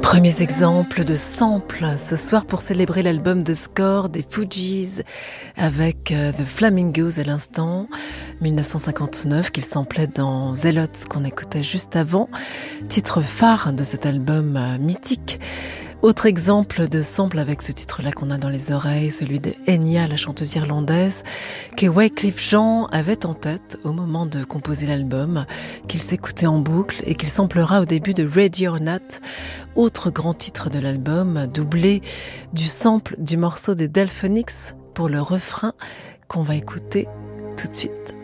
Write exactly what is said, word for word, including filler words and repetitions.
Premiers exemples de samples ce soir pour célébrer l'album de score des Fugees avec uh, The Flamingos à l'instant, dix-neuf cent cinquante-neuf, qu'ils samplaient dans Zealots qu'on écoutait juste avant, titre phare de cet album uh, mythique. Autre exemple de sample avec ce titre-là qu'on a dans les oreilles, celui de Enya, la chanteuse irlandaise, que Wyclef Jean avait en tête au moment de composer l'album, qu'il s'écoutait en boucle et qu'il samplera au début de Ready or Not, autre grand titre de l'album, doublé du sample du morceau des Delphonics pour le refrain qu'on va écouter tout de suite.